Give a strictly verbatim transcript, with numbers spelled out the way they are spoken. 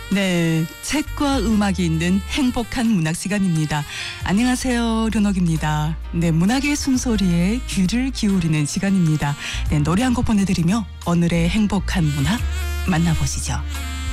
네, 책과 음악이 있는 행복한 문학 시간입니다. 안녕하세요, 류녹입니다. 네, 문학의 숨소리에 귀를 기울이는 시간입니다. 네, 노래 한 곡 보내드리며 오늘의 행복한 문학 만나보시죠.